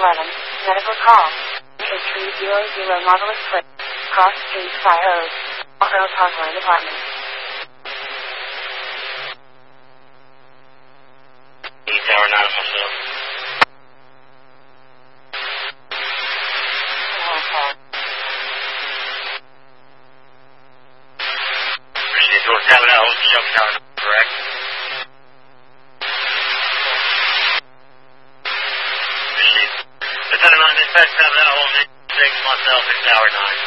911. Medical call. A300 Marvelous Place. Cross Street Fire Oaks. Earl Parkland Apartment. Tower 9 myself. Appreciate your cabin out on the Shelby Tower, correct? Appreciate it. Lieutenant on dispatch cabin out on 6 myself in Tower 9.